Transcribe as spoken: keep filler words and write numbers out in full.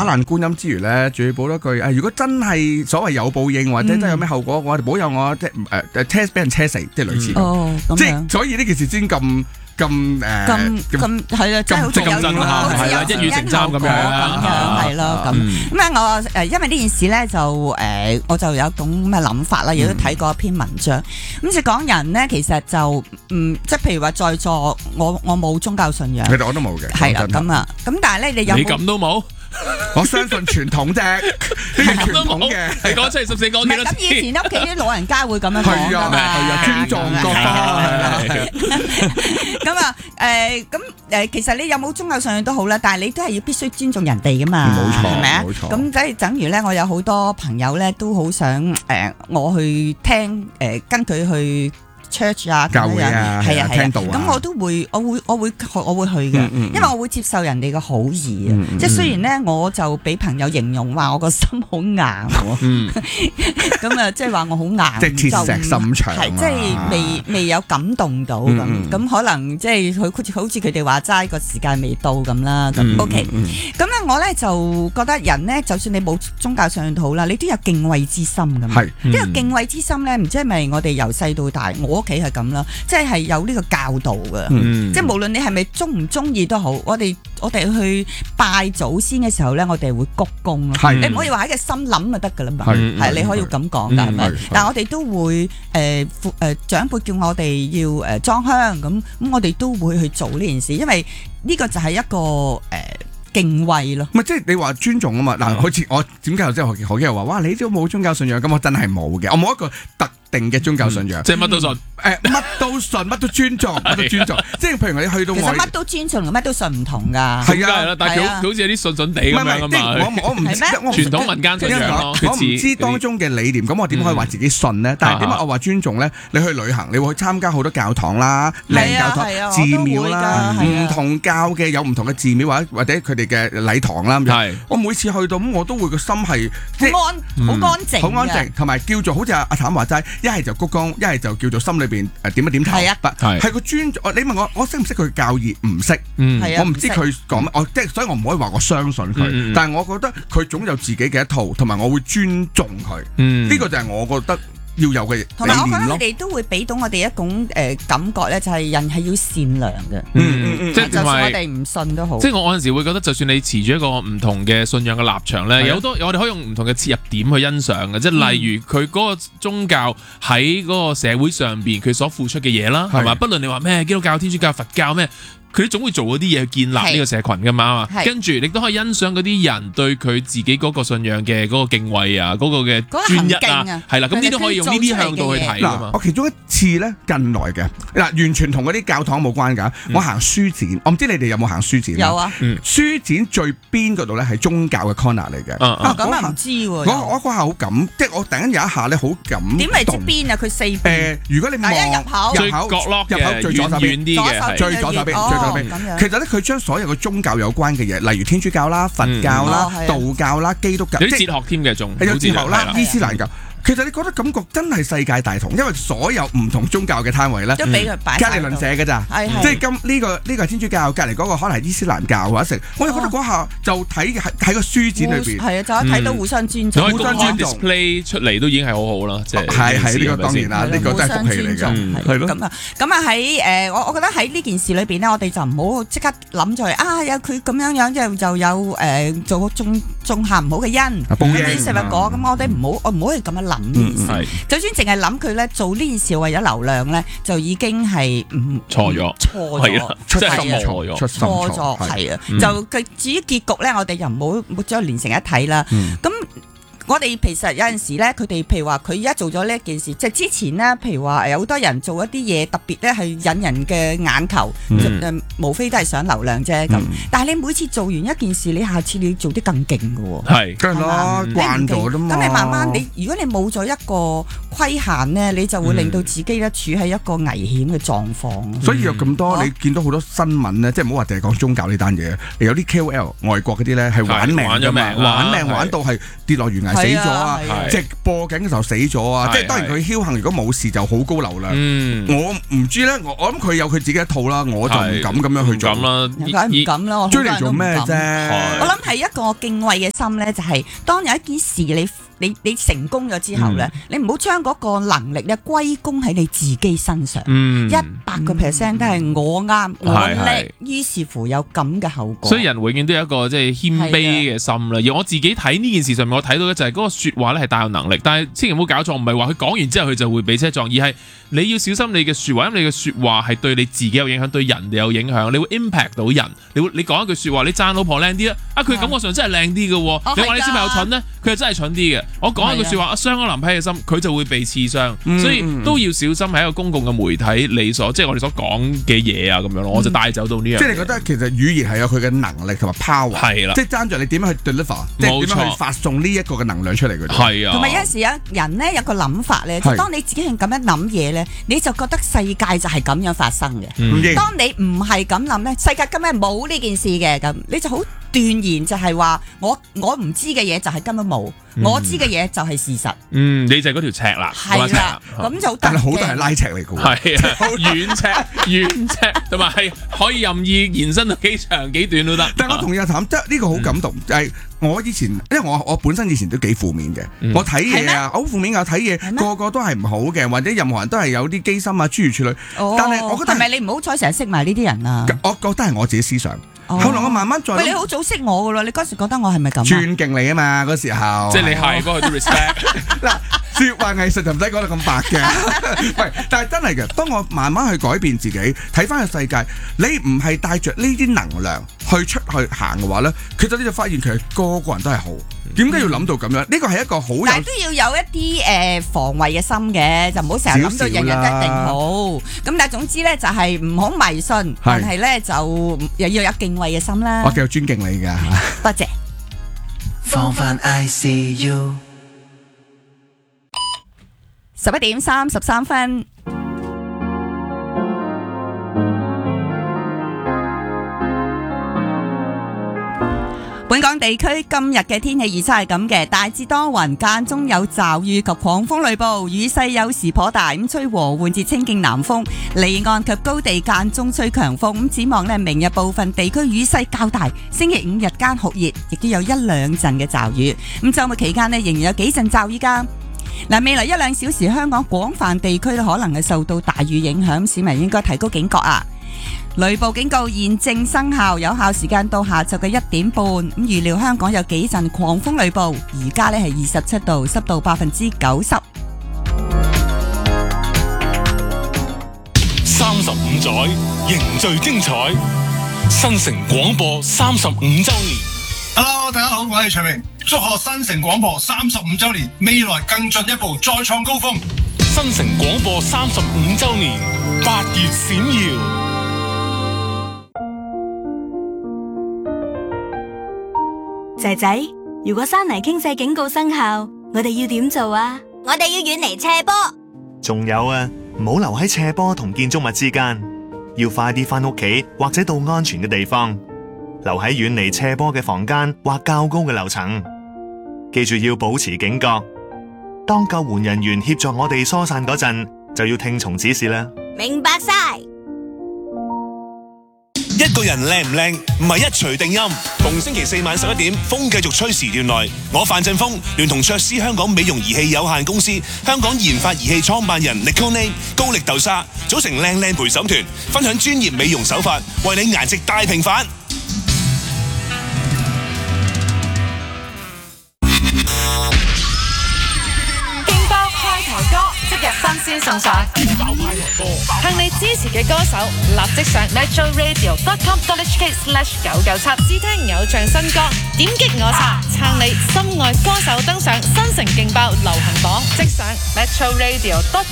打爛觀音之餘咧，仲要補多句誒，如果真係所謂有報應或者真係有咩後果，我哋保佑我即係誒誒車俾人車死，即係類似哦， 即係所以呢件事先咁。咁誒咁咁係啊，真係好似有真好似有一語成讖咁樣咁樣係咯咁。咁啊，我誒因為呢件事咧就誒我就有種咁嘅諗法啦，亦都睇過一篇文章。咁就講人咧，其實就嗯即係譬如話在座我我冇宗教信仰， 其實我都冇嘅。 係啦咁啊，咁但係咧你有你咁都冇？ 我相信傳統啫，呢個傳統嘅。 你講七十四講幾多次？ 咁以前屋企啲老人家會咁樣講㗎嘛， 係啊，尊重各方。 咁啊，誒，咁誒，其實你有冇宗教信仰都好啦，但係你都係要必須尊重人哋噶嘛， 冇錯， 係咪啊？ 冇錯。 咁即係等於咧，我有好多朋友咧，都好想誒，我去聽誒，跟佢去church 啊， 教會啊， 係啊， 聽道啊， 咁我都會，我會，我會，我會去嘅，因為我會接受人哋嘅好意啊。即係雖然咧，我就俾朋友形容話我個心好硬，咁啊，即係話我好硬， 即係鐵石心腸， 係即係未未有感動到咁，咁可能即係佢好似好似佢哋話齋個時間未到咁啦。咁 OK，咁咧我咧就覺得人咧，就算你冇宗教信仰都好啦，你都有敬畏之心咁。係呢個敬畏之心咧，唔知係咪我哋由細到大我屋企係咁啦，即係有呢個教導嘅，嗯、即係無論你係咪中唔中意都好，我哋我哋去拜祖先嘅時候咧，我哋會鞠躬咯。是你唔可以話喺個心諗就得噶啦嘛，係係你可以咁講噶，係咪？但係我哋都會誒誒、呃、長輩叫我哋要誒裝香咁，咁我哋都會去做呢件事，因為呢個就係一個誒。呃敬畏咯， 唔係即係你話尊重啊嘛嗱，好似我點解頭先何何基又話哇你都冇宗教信仰，咁我真係冇嘅，我冇一個特定嘅宗教信仰， 即係乜都信， 誒乜都信，乜都尊重，乜都尊重，即係譬如你去到其實乜都尊重，乜都信唔同㗎， 係啊， 但係佢好似有啲信信地咁樣啊嘛， 我我唔知傳統民間信仰咯， 我唔知當中嘅理念，咁我點可以話自己信呢？但係點解我話尊重咧？你去旅行，你會去參加好多教堂啦、靚教堂、寺廟啦，唔同教嘅有唔同嘅寺廟或者或者佢哋嘅禮堂啦，係我每次去到咁，我都會個心係即係安好安靜， 好安靜，同埋叫做好似阿阿譚話齋，一係就鞠躬，一係就叫做心裏邊誒點一點頭，係係個尊重。你問我我識唔識佢教義？唔識，我唔知佢講乜，我即係所以我唔可以話我相信佢，但係我覺得佢總有自己嘅一套，同埋我會尊重佢。呢個就係我覺得要有嘅理念咯。 同埋我覺得佢哋都會俾到我哋一種誒感覺咧，就係人係要善良嘅。 嗯嗯，即係就算我哋唔信都好。 即係我有陣時會覺得，就算你持住一個唔同嘅信仰嘅立場咧，有好多我哋可以用唔同嘅切入點去欣賞嘅。即係例如佢嗰個宗教喺嗰個社會上邊佢所付出嘅嘢啦，係嘛？不論你話咩基督教、天主教、佛教咩。佢總會做嗰啲嘢去建立呢個社群噶嘛，跟住你都可以欣賞嗰啲人對佢自己嗰個信仰嘅嗰個敬畏啊，嗰個嘅專一啊，係啦，咁你都可以用呢啲向度去睇噶嘛。 我其中一次咧近來嘅嗱，完全同嗰啲教堂冇關㗎。我行書展，我唔知你哋有冇行書展？ 有啊， 書展最邊嗰度咧係宗教嘅 corner 嚟嘅。 啊，咁啊唔知喎。 我我嗰下好感，即係我突然間有一下咧好感。點為之邊啊？佢四邊。 誒，如果你望入口最角落入口最左手邊啲嘅， 最左手邊。其實咧，佢將所有嘅宗教有關嘅嘢，例如天主教啦、佛教啦、道教啦、基督教， 有啲哲學添嘅，仲有哲學啦、伊斯蘭教。其實你覺得感覺真係世界大同，因為所有唔同宗教嘅攤位咧， 都俾佢擺隔離鄰舍嘅咋，即係今呢個呢個係天主教，隔離嗰個可能係伊斯蘭教或者成，我就覺得嗰下就睇喺喺個書展裏邊， 係啊，就睇到互相尊重， 互相尊重 display 出嚟都已經係好好啦，即係係係呢個當然啦，呢個都係福氣嚟嘅，係咯。 咁啊咁啊喺誒，我我覺得喺呢件事裏邊咧，我哋就唔好即刻諗咗嚟啊！有佢咁樣樣，就就有誒做種種下唔好嘅因，啲食物果咁，我哋唔好我唔可以咁樣諗呢件事。就算淨係諗佢咧做呢件事為咗流量咧，就已經係唔錯咗， 錯錯咗， 出心錯咗，出心錯咗，係啊。就佢至於結局咧，我哋又唔好冇將連成一體啦。咁我哋其實有陣時咧，佢哋譬如話佢而家做咗呢一件事，即係之前咧，譬如話有好多人做一啲嘢，特別咧係引人嘅眼球，誒無非都係想流量啫咁。但係你每次做完一件事，你下次你要做啲更勁嘅喎。 係， 梗係啦，慣咗啫嘛。 咁你慢慢你，如果你冇咗一個規限咧，你就會令到自己咧處喺一個危險嘅狀況。 所以有咁多，你見到好多新聞咧，即係唔好話淨係講宗教呢單嘢，有啲 K O L 外國嗰啲咧係玩命㗎嘛，玩命玩到係跌落懸崖埋死咗啊，直播緊嘅時候死咗啊，即係當然佢僥倖，如果冇事就好高流量。我唔知咧，我我諗佢有佢自己一套啦，我就唔敢咁樣去做啦， 梗係唔敢啦， 追嚟做咩啫？ 我諗係一個敬畏嘅心咧，就係當有一件事你你你成功咗之後咧，你唔好將嗰個能力咧歸功喺你自己身上，一百個 percent 都係我啱我叻，於是乎有咁嘅後果。 所以人永遠都有一個即係謙卑嘅心啦。而我自己睇呢件事上面，我睇到嘅就係嗰個説話咧係大有能力，但係千祈唔好搞錯，唔係話佢講完之後佢就會俾車撞，而係你要小心你嘅説話，因為你嘅説話係對你自己有影響，對人哋有影響，你會 impact 到人。你會你講一句説話，你讚老婆靚啲啊，啊佢感覺上真係靚啲嘅喎，你話你小朋友蠢咧，佢係真係蠢啲嘅。我講一句説話，傷咗男朋友嘅心，佢就會被刺傷，所以都要小心喺一個公共嘅媒體，你所即係我哋所講嘅嘢啊咁樣咯，我就帶走到呢樣。 即係你覺得其實語言係有佢嘅能力同埋 power， 係啦，即係爭在你點樣去 deliver， 即係點樣去發送呢一個嘅能量出嚟嘅。 係啊， 同埋有陣時有人咧有個諗法咧，就當你自己係咁樣諗嘢咧，你就覺得世界就係咁樣發生嘅。嗯、當你唔係咁諗咧，世界根本冇呢件事嘅，咁你就好斷言就係話我我唔知嘅嘢就係根本冇。嗯、我知嘅嘢就係事實。 嗯，你就係嗰條尺啦。 係啦，咁就但係好多係拉尺嚟嘅喎。 係啊，遠尺、遠尺，同埋係可以任意延伸到幾長幾短都得。 但係我同意阿譚，即係呢個好感動，就係、是、我以前，因為我我本身以前都幾負面嘅，嗯、我睇嘢啊，好負面啊，睇嘢個個都係唔好嘅，或者任何人都係有啲機心啊，諸如此類。 哦、但係我覺得係咪你唔好彩成日識埋呢啲人啊？ 我覺得係我自己思想。後來我慢慢再， 喂，你好早識我噶咯，你嗰時覺得我係咪咁？ 尊敬你啊嘛，嗰時候。 即係你係嗰個 respect。 嗱，説話藝術就唔使講得咁白嘅。喂，但係真係嘅，當我慢慢去改變自己，睇翻個世界，你唔係帶着呢啲能量去出去行嘅話咧，其實你就發現其實個個人都係好。點解要諗到咁樣？呢個係一個好有， 但係都要有一啲誒、呃、防衛嘅心嘅，就唔好成日諗到人人都一定好。咁但係總之咧，就係唔好迷信，但係咧就又要有敬畏嘅心啦。 我繼續尊敬你㗎， 多謝。 放返 I C U， 十一點三十三分。本港地區今日嘅天氣預測係咁嘅，大致多雲，間中有驟雨及狂風雷暴，雨勢有時頗大，咁吹和緩至清勁南風，離岸及高地間中吹強風。咁展望呢，明日部分地區雨勢較大，星期五日間酷熱，亦都有一兩陣嘅驟雨。咁週末期間呢，仍然有幾陣驟雨㗎。嗱，未來一兩小時，香港廣泛地區都可能係受到大雨影響，市民應該提高警覺啊！雷暴警告現正生效，有效時間到下晝嘅一點半。咁預料香港有幾陣狂風雷暴，而家呢係二十七度，濕度百分之九十。 三十五載凝聚精彩，新城廣播三十五週年。 Hello， 大家好，我係徐明，祝賀新城廣播三十五週年，未來更進一步，再創高峰。 新城廣播三十五週年，八月閃耀。 仔仔，如果山泥傾瀉警告生效，我哋要點做啊？ 我哋要遠離斜坡。 仲有啊，唔好留喺斜坡同建築物之間，要快啲返屋企或者到安全嘅地方，留喺遠離斜坡嘅房間或較高嘅樓層。記住要保持警覺，當救援人員協助我哋疏散嗰陣，就要聽從指示啦。 明白晒。 一個人靚唔靚，唔係一錘定音。逢星期四晚十一點，風繼續吹時段內，我范振鋒聯同卓斯香港美容儀器有限公司、香港研發儀器創辦人 Nicole 高力豆沙組成靚靚陪審團，分享專業美容手法，為你顏值大平反。 即日新鮮送上，向你支持嘅歌手立即上 metro radio dot com dot h k slash 九九七試聽偶像新歌，點擊我查撐你心愛歌手登上新城勁爆流行榜，即上 metro radio dot com